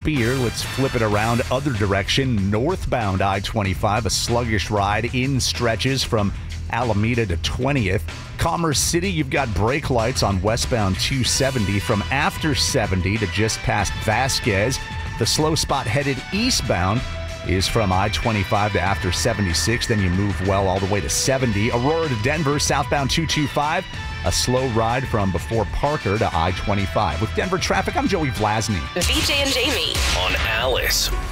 Spear. Let's flip it around other direction. Northbound I-25, a sluggish ride in stretches from Alameda to 20th. Commerce City, you've got brake lights on westbound 270 from after 70 to just past Vasquez. The slow spot headed eastbound is from I-25 to after 76. Then you move well all the way to 70. Aurora to Denver, southbound 225. A slow ride from before Parker to I-25. With Denver traffic, I'm Joey Vlasny. BJ and Jamie on Alice.